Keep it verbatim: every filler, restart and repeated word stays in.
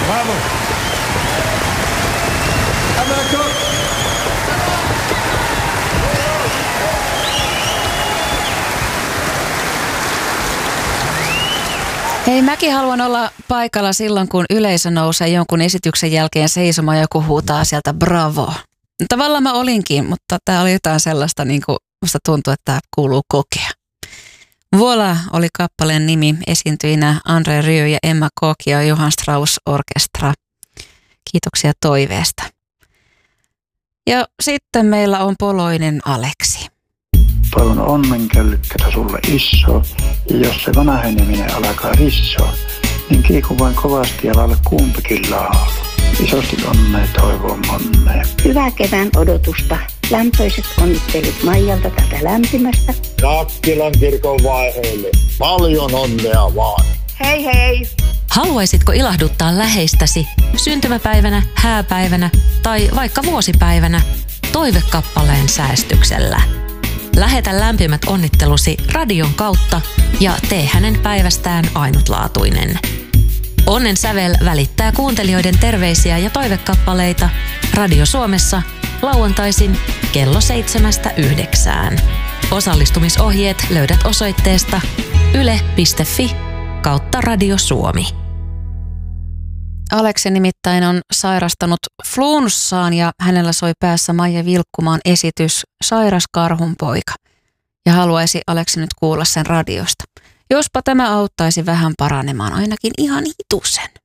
Bravo. Hei, mäkin haluan olla paikalla silloin, kun yleisö nousee jonkun esityksen jälkeen seisomaan ja joku huutaa sieltä bravo. Tavallaan mä olinkin, mutta tää oli jotain sellaista, niin kuin musta tuntuu, että tää kuuluu kokea. Voila oli kappaleen nimi, esiintyinä Andre Rieu ja Emma Koch ja Johann Strauss Orkestra. Kiitoksia toiveesta. Ja sitten meillä on poloinen Aleksi. Toivon onnenkällykkätä sulle iso, ja jos se vanheneminen alkaa rissoa, niin kiiku vain kovasti ja lailla kumpikin laulu. Isosti onnea toivon monnea. Hyvää kevään odotusta. Lämpöiset onnittelut Maijalta tätä lämpimästä. Nakkilan kirkon vaiheelle. Paljon onnea vaan. Hei hei! Haluaisitko ilahduttaa läheistäsi syntymäpäivänä, hääpäivänä tai vaikka vuosipäivänä toivekappaleen säästyksellä? Lähetä lämpimät onnittelusi radion kautta ja tee hänen päivästään ainutlaatuinen. Onnen sävel välittää kuuntelijoiden terveisiä ja toivekappaleita Radio Suomessa lauantaisin kello seitsemästä yhdeksään. Osallistumisohjeet löydät osoitteesta yle piste fi kautta Radio Suomi. Aleksi nimittäin on sairastanut flunssaan ja hänellä soi päässä Maija Vilkkumaan esitys Sairas karhunpoika. Ja haluaisi Aleksi nyt kuulla sen radiosta. Jospa tämä auttaisi vähän paranemaan ainakin ihan hitusen.